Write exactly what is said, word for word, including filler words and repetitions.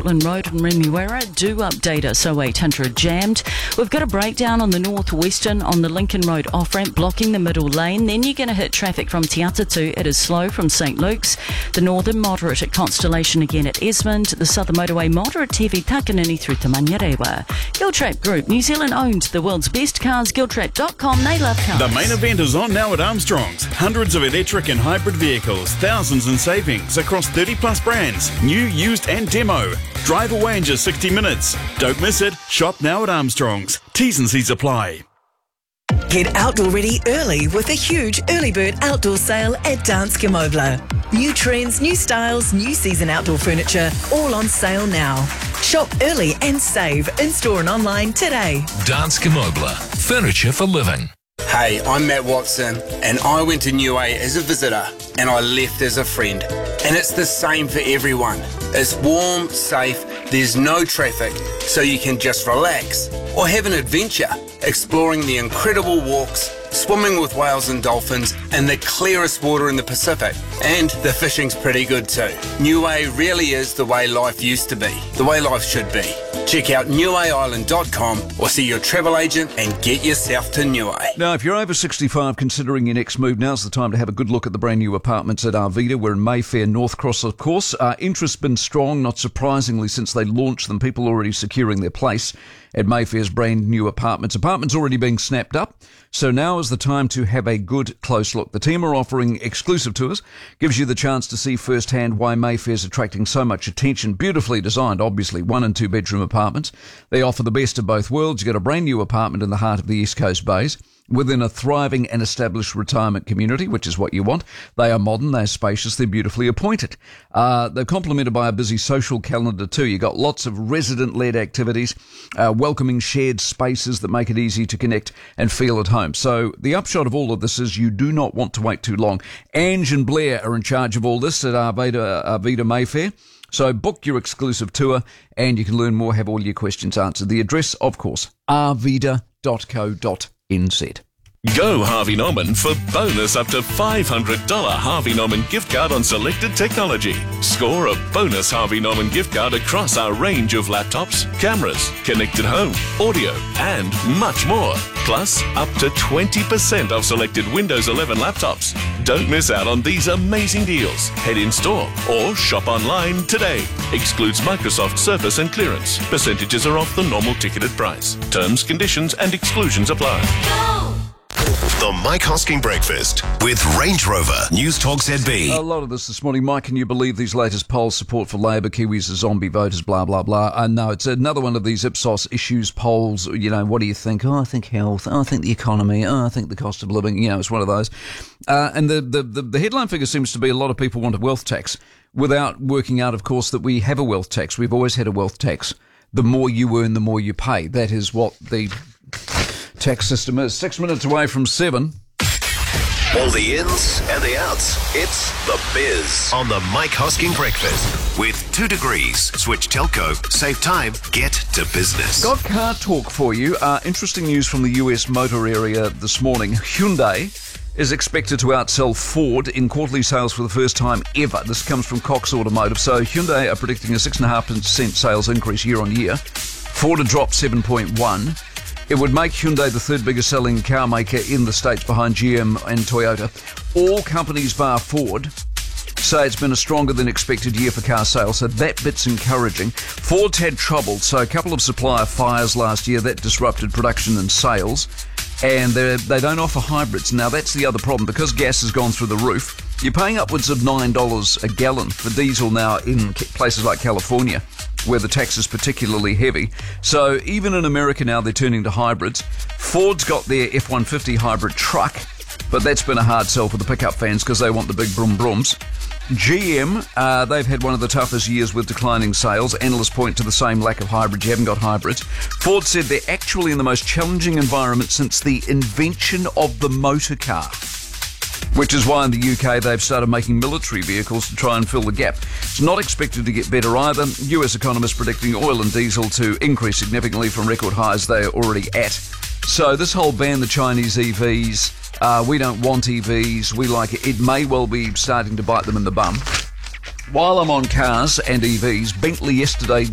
Portland Road in Remuera. Do update us, oh eight hundred jammed. We've got a breakdown on the northwestern on the Lincoln Road off-ramp, blocking the middle lane. Then you're going to hit traffic from Te Atatu. It is slow from St Luke's. The northern moderate at Constellation again at Esmond. The southern motorway moderate Te Iwi Takanini through to Manurewa. Giltrap Group, New Zealand owned, the world's best cars, giltrap dot com. They love cars. The main event is on now at Armstrong's. Hundreds of electric and hybrid vehicles, thousands in savings across thirty plus brands, new, used and demo. Drive away in just sixty minutes. Don't miss it. Shop now at Armstrong's. T's and C's apply. Get outdoor ready early with a huge early bird outdoor sale at Danske Møbler. New trends, new styles, new season outdoor furniture, all on sale now. Shop early and save in-store and online today. Danske Møbler, furniture for living. Hey, I'm Matt Watson, and I went to Niue as a visitor, and I left as a friend. And it's the same for everyone. It's warm, safe, there's no traffic, so you can just relax or have an adventure, exploring the incredible walks, swimming with whales and dolphins in the clearest water in the Pacific. And the fishing's pretty good too. Niue really is the way life used to be, the way life should be. Check out niue island dot com or see your travel agent and get yourself to Niue. Now, if you're over sixty-five considering your next move, now's the time to have a good look at the brand new apartments at Arvida. We're in Mayfair, North Cross, of course. Uh, interest's been strong, not surprisingly, since they launched them. People already securing their place at Mayfair's brand new apartments. Apartments already being snapped up, so now is the time to have a good close look. The team are offering exclusive tours, gives you the chance to see firsthand why Mayfair's attracting so much attention. Beautifully designed, obviously, one and two bedroom apartments. They offer the best of both worlds. You get a brand new apartment in the heart of the East Coast Bays, within a thriving and established retirement community, which is what you want. They are modern, they're spacious, they're beautifully appointed. Uh, they're complemented by a busy social calendar too. You've got lots of resident-led activities, uh, welcoming shared spaces that make it easy to connect and feel at home. So the upshot of all of this is you do not want to wait too long. Ange and Blair are in charge of all this at Arvida, Arvida Mayfair. So book your exclusive tour and you can learn more, have all your questions answered. The address, of course, arvida dot co dot N Z. Go Harvey Norman for bonus up to five hundred dollars Harvey Norman gift card on selected technology. Score a bonus Harvey Norman gift card across our range of laptops, cameras, connected home, audio, and much more. Plus, up to twenty percent off selected Windows eleven laptops. Don't miss out on these amazing deals. Head in store or shop online today. Excludes Microsoft Surface and clearance. Percentages are off the normal ticketed price. Terms, conditions, and exclusions apply. Go! The Mike Hosking Breakfast with Range Rover News Talk Z B. A lot of this this morning. Mike, can you believe these latest polls? Support for Labor, Kiwis are zombie voters, blah, blah, blah. Uh, no, it's another one of these Ipsos issues polls. You know, what do you think? Oh, I think health. Oh, I think the economy. Oh, I think the cost of living. You know, it's one of those. Uh, and the, the, the, the headline figure seems to be a lot of people want a wealth tax without working out, of course, that we have a wealth tax. We've always had a wealth tax. The more you earn, the more you pay. That is what the tax system is. Six minutes away from seven. All the ins and the outs. It's The Biz on the Mike Hosking Breakfast. With two degrees, switch telco, save time, get to business. Got car talk for you. Uh, interesting news from the U S motor area this morning. Hyundai is expected to outsell Ford in quarterly sales for the first time ever. This comes from Cox Automotive. So Hyundai are predicting a six point five percent sales increase year on year. Ford have dropped seven point one. It would make Hyundai the third biggest selling car maker in the States behind G M and Toyota. All companies bar Ford say it's been a stronger than expected year for car sales, so that bit's encouraging. Ford's had trouble, so a couple of supplier fires last year that disrupted production and sales, and they don't offer hybrids. Now that's the other problem, because gas has gone through the roof. You're paying upwards of nine dollars a gallon for diesel now in places like California, where the tax is particularly heavy. So even in America now, they're turning to hybrids. Ford's got their F one fifty hybrid truck, but that's been a hard sell for the pickup fans because they want the big brum brums. G M, uh, they've had one of the toughest years with declining sales. Analysts point to the same lack of hybrids. You haven't got hybrids. Ford said they're actually in the most challenging environment since the invention of the motor car, which is why in the U K they've started making military vehicles to try and fill the gap. It's not expected to get better either. U S economists predicting oil and diesel to increase significantly from record highs they're already at. So this whole ban the Chinese E Vs, uh, we don't want E Vs, we like it, it may well be starting to bite them in the bum. While I'm on cars and E Vs, Bentley yesterday